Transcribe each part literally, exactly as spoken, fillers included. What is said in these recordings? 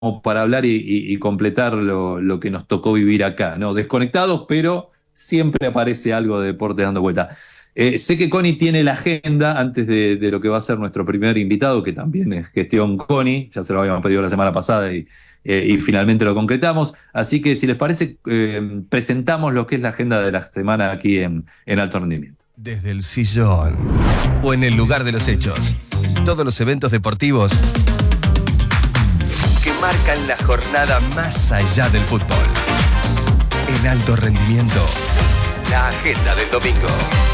para hablar y, y- y completar lo, lo que nos tocó vivir acá, ¿no? Desconectados, pero siempre aparece algo de deporte dando vuelta. Eh, sé que Connie tiene la agenda antes de, de lo que va a ser nuestro primer invitado, que también es gestión Connie, ya se lo habíamos pedido la semana pasada y, eh, y finalmente lo concretamos. Así que si les parece, eh, presentamos lo que es la agenda de la semana aquí en, en Alto Rendimiento. Desde el sillón o en el lugar de los hechos, todos los eventos deportivos que marcan la jornada más allá del fútbol. En Alto Rendimiento, la agenda del domingo.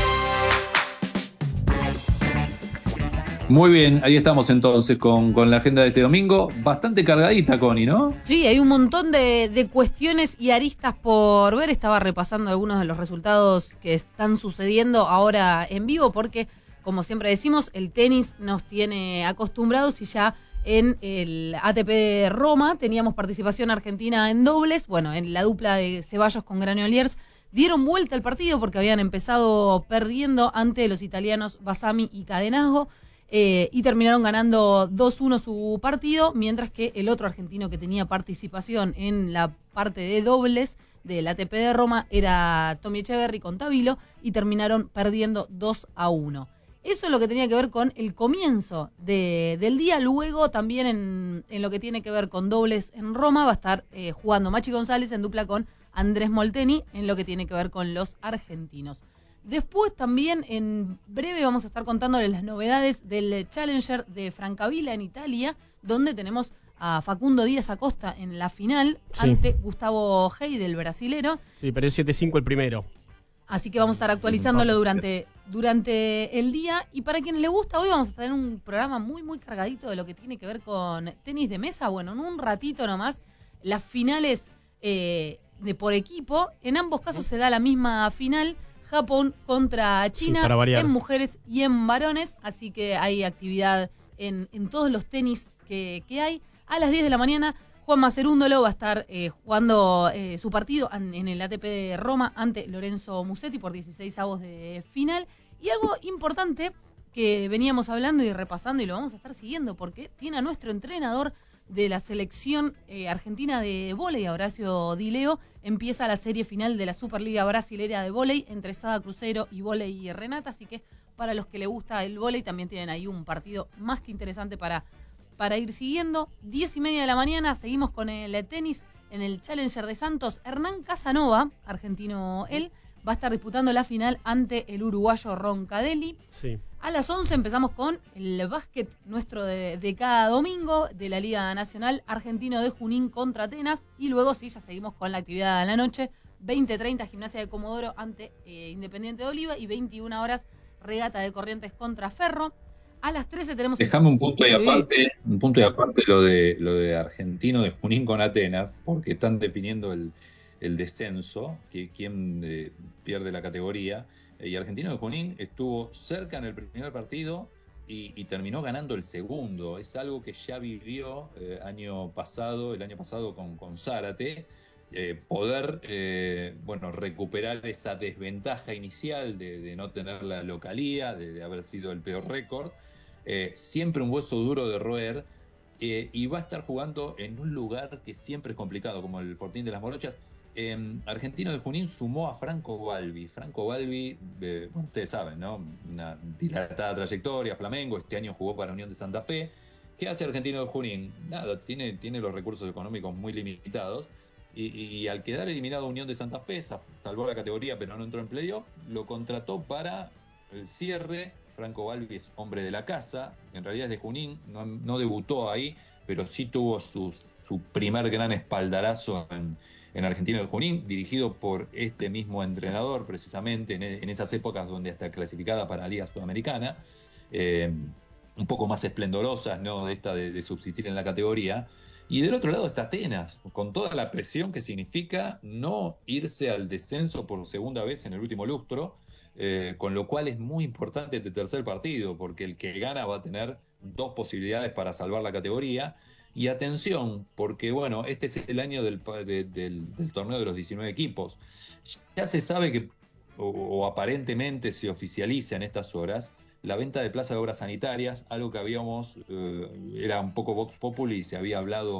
Muy bien, ahí estamos entonces con, con la agenda de este domingo. Bastante cargadita, Connie, ¿no? Sí, hay un montón de, de cuestiones y aristas por ver. Estaba repasando algunos de los resultados que están sucediendo ahora en vivo porque, como siempre decimos, el tenis nos tiene acostumbrados y ya en el A T P de Roma teníamos participación argentina en dobles. Bueno, en la dupla de Ceballos con Granollers dieron vuelta al partido porque habían empezado perdiendo ante los italianos Bassami y Cadenazzo. Eh, y terminaron ganando dos uno su partido, mientras que el otro argentino que tenía participación en la parte de dobles del A T P de Roma era Tommy Echeverry con Tabilo y terminaron perdiendo dos a uno. Eso es lo que tenía que ver con el comienzo de, del día. Luego también en, en lo que tiene que ver con dobles en Roma va a estar eh, jugando Machi González en dupla con Andrés Molteni en lo que tiene que ver con los argentinos. Después también en breve vamos a estar contándoles las novedades del Challenger de Francavilla en Italia, donde tenemos a Facundo Díaz Acosta en la final Sí. ante Gustavo Hey, del brasilero. Sí, perdió siete cinco el primero. Así que vamos a estar actualizándolo durante, durante el día. Y para quienes les gusta, hoy vamos a tener un programa muy, muy cargadito de lo que tiene que ver con tenis de mesa. Bueno, en un ratito nomás, las finales eh, de por equipo. En ambos casos se da la misma final. Japón contra China, Sí, para variar. en mujeres y en varones, así que hay actividad en, en todos los tenis que, que hay. A las diez de la mañana, Juan Macerúndolo va a estar eh, jugando eh, su partido en, en el A T P de Roma ante Lorenzo Musetti por dieciséis avos de final. Y algo importante que veníamos hablando y repasando y lo vamos a estar siguiendo porque tiene a nuestro entrenador de la selección eh, argentina de vóley, Horacio Di Leo. Empieza la serie final de la Superliga Brasilera de vóley entre Sada Cruzeiro y Vóley Renata, así que para los que les gusta el vóley también tienen ahí un partido más que interesante para, para ir siguiendo. Diez y media de la mañana seguimos con el tenis en el Challenger de Santos. Hernán Casanova, argentino él, va a estar disputando la final ante el uruguayo Roncadelli. Sí. A las once empezamos con el básquet nuestro de, de cada domingo de la Liga Nacional Argentino de Junín contra Atenas. Y luego sí, ya seguimos con la actividad de la noche. veinte treinta Gimnasia de Comodoro ante eh, Independiente de Oliva y veintiuna horas Regata de Corrientes contra Ferro. A las trece tenemos... Déjame un punto y Sí. aparte, un punto y aparte lo de lo de Argentino de Junín con Atenas, porque están definiendo el, el descenso, que quién eh, pierde la categoría. Y Argentino de Junín estuvo cerca en el primer partido y, y terminó ganando el segundo. Es algo que ya vivió eh, año pasado, el año pasado con, con Zárate. Eh, poder eh, bueno, recuperar esa desventaja inicial de, de no tener la localía, de, de haber sido el peor récord. Eh, siempre un hueso duro de roer. Eh, y va a estar jugando en un lugar que siempre es complicado, como el Fortín de las Morochas. Eh, Argentino de Junín sumó a Franco Balbi. Franco Balbi, eh, bueno, ustedes saben, ¿no? Una dilatada trayectoria, Flamengo, este año jugó para Unión de Santa Fe. ¿Qué hace Argentino de Junín? Nada, tiene, tiene los recursos económicos muy limitados. Y, y, y al quedar eliminado Unión de Santa Fe, salvó la categoría pero no entró en playoff, lo contrató para el cierre. Franco Balbi es hombre de la casa, en realidad es de Junín, no, no debutó ahí, pero sí tuvo su, su primer gran espaldarazo en en Argentino de Junín, dirigido por este mismo entrenador, precisamente en, en esas épocas donde está clasificada para la Liga Sudamericana, eh, un poco más esplendorosas, ¿no? De esta de, de subsistir en la categoría. Y del otro lado está Atenas, con toda la presión que significa no irse al descenso por segunda vez en el último lustro, eh, con lo cual es muy importante este tercer partido, porque el que gana va a tener dos posibilidades para salvar la categoría. Y atención, porque bueno, este es el año del, de, del, del torneo de los diecinueve equipos. Ya se sabe que, o, o aparentemente se oficializa en estas horas, la venta de plaza de obras sanitarias, algo que habíamos, eh, era un poco Vox Populi y se había hablado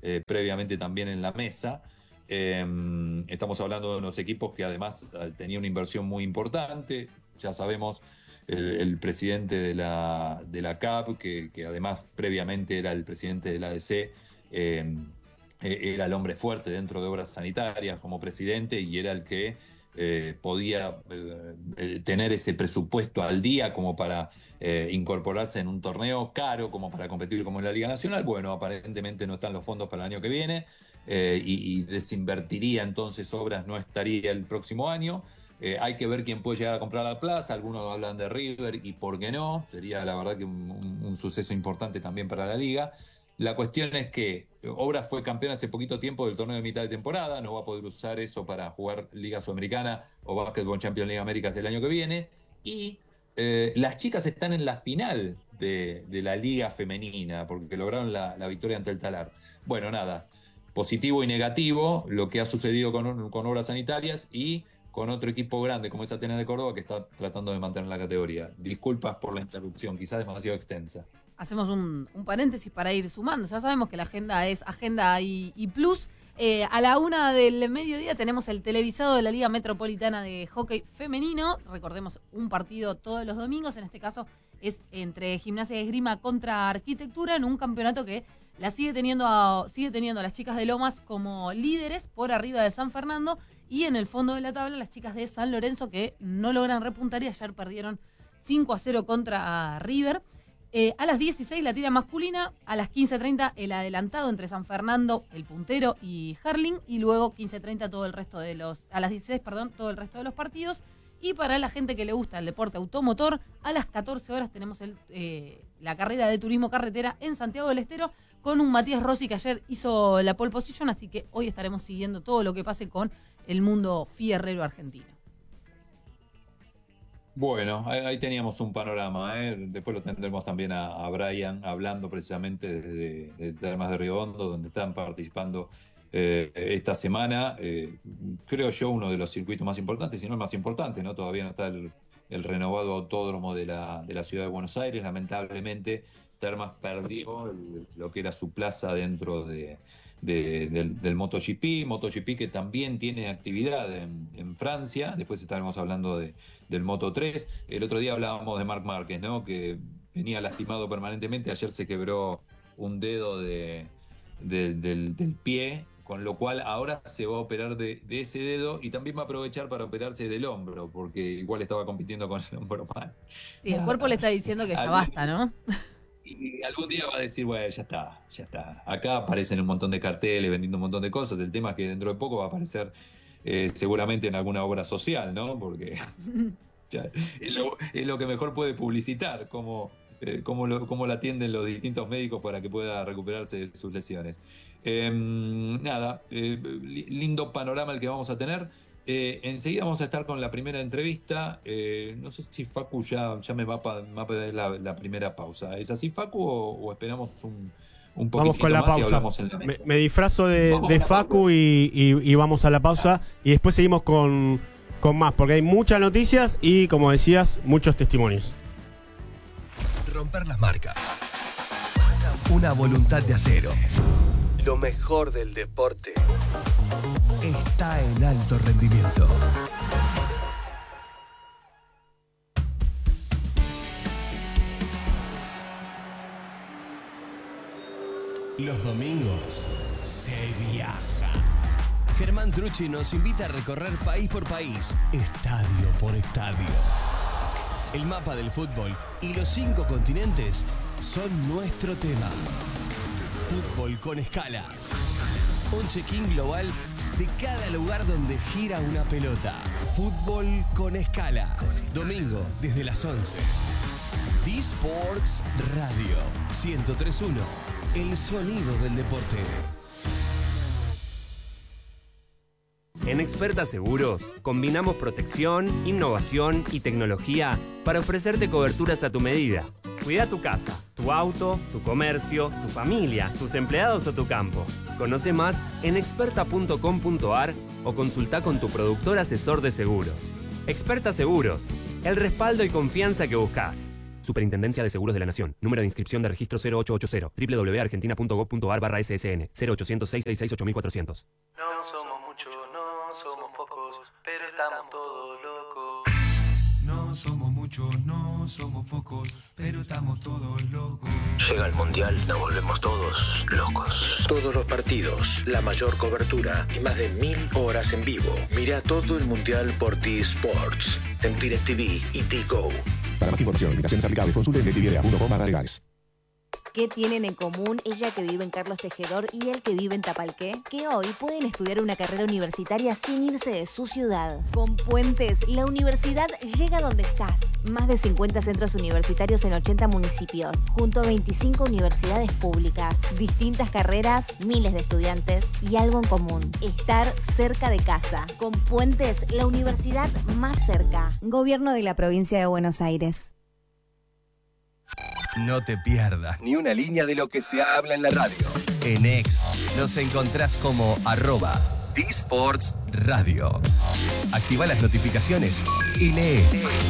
eh, previamente también en la mesa. Eh, estamos hablando de unos equipos que además tenían una inversión muy importante. Ya sabemos el, el presidente de la, de la C A P, que, que además previamente era el presidente de la A D C, eh, era el hombre fuerte dentro de obras sanitarias como presidente y era el que eh, podía eh, tener ese presupuesto al día como para eh, incorporarse en un torneo caro, como para competir como en la Liga Nacional. Bueno, aparentemente no están los fondos para el año que viene eh, y, y desinvertiría entonces obras, no estaría el próximo año. Eh, hay que ver quién puede llegar a comprar la plaza. Algunos hablan de River y por qué no. Sería la verdad que un, un, un suceso importante también para la liga. La cuestión es que Obras fue campeón hace poquito tiempo del torneo de mitad de temporada, no va a poder usar eso para jugar Liga Sudamericana o Basketball Champions League Américas el año que viene. Y eh, las chicas están en la final de, de la Liga Femenina, porque lograron la, la victoria ante el Talar. Bueno, nada, positivo y negativo lo que ha sucedido con, con Obras Sanitarias y con otro equipo grande como es Atenas de Córdoba que está tratando de mantener la categoría. Disculpas por la interrupción, quizás demasiado extensa. Hacemos un, un paréntesis para ir sumando. Ya sabemos que la agenda es agenda y, y plus. Eh, a la una del mediodía tenemos el televisado de la Liga Metropolitana de Hockey Femenino. Recordemos, un partido todos los domingos. En este caso es entre Gimnasia y Esgrima contra Arquitectura en un campeonato que la sigue teniendo a, sigue teniendo a las chicas de Lomas como líderes por arriba de San Fernando. Y en el fondo de la tabla las chicas de San Lorenzo que no logran repuntar y ayer perdieron cinco a cero contra River. Eh, a las dieciséis la tira masculina, a las quince treinta el adelantado entre San Fernando, el puntero y Herling, y luego quince treinta todo el resto de los, a las dieciséis, perdón, todo el resto de los partidos. Y para la gente que le gusta el deporte automotor, a las catorce horas tenemos el, eh, la carrera de turismo carretera en Santiago del Estero con un Matías Rossi que ayer hizo la pole position, así que hoy estaremos siguiendo todo lo que pase con el mundo fierrero argentino. Bueno, ahí, ahí teníamos un panorama, ¿eh? Después lo tendremos también a, a Brian hablando precisamente de, de Termas de Río Hondo, donde están participando eh, esta semana. Eh, creo yo uno de los circuitos más importantes, si no el más importante, ¿no? Todavía no está el, el renovado autódromo de la, de la ciudad de Buenos Aires. Lamentablemente, Termas perdió el, lo que era su plaza dentro de... De, del, del MotoGP, MotoGP que también tiene actividad en, en Francia. Después estaremos hablando de, del Moto tres. El otro día hablábamos de Marc Márquez, ¿no? Que venía lastimado permanentemente. Ayer se quebró un dedo de, de, del, del pie, con lo cual ahora se va a operar de, de ese dedo y también va a aprovechar para operarse del hombro, porque igual estaba compitiendo con el hombro mal. Sí, el cuerpo le está diciendo que ya basta, ¿no? Y algún día va a decir, bueno, ya está, ya está. Acá aparecen un montón de carteles vendiendo un montón de cosas. El tema es que dentro de poco va a aparecer eh, seguramente en alguna obra social, ¿no? Porque ya, es, lo, es lo que mejor puede publicitar, cómo, eh, cómo, lo, cómo la atienden los distintos médicos para que pueda recuperarse de sus lesiones. Eh, nada, eh, lindo panorama el que vamos a tener. Eh, enseguida vamos a estar con la primera entrevista. Eh, no sé si Facu ya, ya me va a pedir la, la primera pausa. ¿Es así, Facu, o, o esperamos un, un poquito vamos con la más pausa. y hablamos en la mesa? Me, me disfrazo de, de Facu y, y, y vamos a la pausa. Y después seguimos con, con más, porque hay muchas noticias y, como decías, muchos testimonios. Romper las marcas. Una voluntad de acero. Lo mejor del deporte está en Alto Rendimiento. Los domingos se viaja. Germán Trucci nos invita a recorrer país por país, estadio por estadio. El mapa del fútbol y los cinco continentes son nuestro tema. Fútbol con escala. Un check-in global de cada lugar donde gira una pelota. Fútbol con escala. Domingo desde las once. D-Sports Radio ciento tres punto uno. El sonido del deporte. En Experta Seguros, combinamos protección, innovación y tecnología para ofrecerte coberturas a tu medida. Cuida tu casa, tu auto, tu comercio, tu familia, tus empleados o tu campo. Conoce más en experta punto com punto a r o consulta con tu productor asesor de seguros. Experta Seguros, el respaldo y confianza que buscas. Superintendencia de Seguros de la Nación. Número de inscripción de registro cero ocho ocho cero. doble u doble u doble u punto argentina punto gov punto ar barra S S N. cero ochocientos seis sesenta y seis ocho mil cuatrocientos. No somos muchos, no somos pocos, pero estamos todos locos. No somos muchos, no somos pocos, pero estamos todos locos. Llega el Mundial, nos volvemos todos locos. Todos los partidos, la mayor cobertura y más de mil horas en vivo. Mira todo el Mundial por T-Sports, en DirecTV y T-Go. Para más información, invitaciones aplicables, consulte en directv punto com barra legales. ¿Qué tienen en común ella que vive en Carlos Tejedor y él que vive en Tapalqué? Que hoy pueden estudiar una carrera universitaria sin irse de su ciudad. Con Puentes, la universidad llega donde estás. Más de cincuenta centros universitarios en ochenta municipios, junto a veinticinco universidades públicas, distintas carreras, miles de estudiantes y algo en común: estar cerca de casa. Con Puentes, la universidad más cerca. Gobierno de la Provincia de Buenos Aires. No te pierdas ni una línea de lo que se habla en la radio. En X nos encontrás como arroba T-Sports Radio. Activa las notificaciones y lee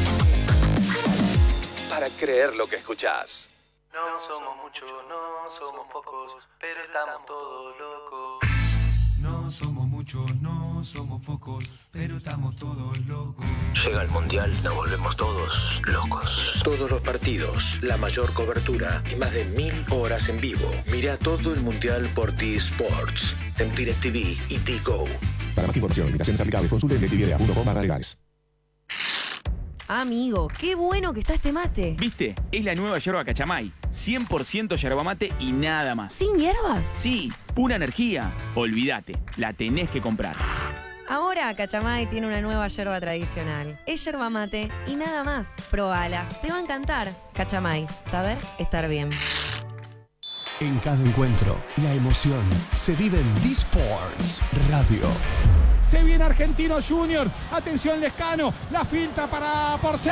para creer lo que escuchás. No somos muchos, no somos pocos, pero estamos todos locos. No somos muchos, no somos pocos, pero estamos todos locos. Llega el Mundial, nos volvemos todos locos. Todos los partidos, la mayor cobertura y más de mil horas en vivo. Mira todo el Mundial por T-Sports, en DirecTV y T-Go. Para más información, invitaciones aplicables, consulte en directv punto com barra legales. Amigo, qué bueno que está este mate. ¿Viste? Es la nueva yerba Cachamay. cien por ciento yerba mate y nada más. ¿Sin hierbas? Sí, pura energía. Olvídate, la tenés que comprar. Ahora Cachamay tiene una nueva yerba tradicional. Es yerba mate y nada más. Probala, te va a encantar. Cachamay, saber estar bien. En cada encuentro, la emoción se vive en T-Sports Radio. Se viene Argentino Junior. Atención Lescano. La filtra para Porcel.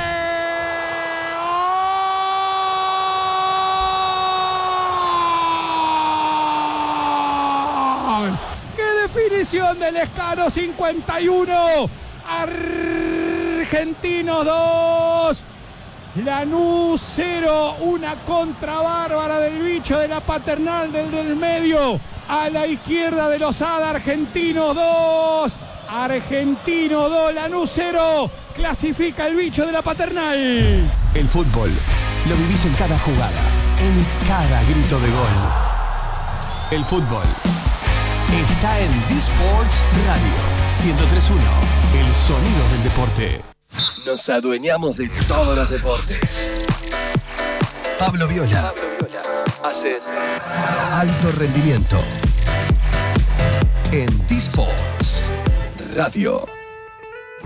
¡Oh! ¡Qué definición de Lescano! cincuenta y uno. Argentinos dos. Lanús cero. Una contra bárbara del bicho de la Paternal, del del medio. A la izquierda de Lozada. Argentinos dos. Argentino dos, Lanús cero. Clasifica el bicho de la Paternal. El fútbol lo vivís en cada jugada, en cada grito de gol. El fútbol está en T-Sports Radio ciento tres punto uno, el sonido del deporte. Nos adueñamos de todos los deportes. Pablo Viola. Pablo Viola. Haces alto rendimiento en T-Sports Radio.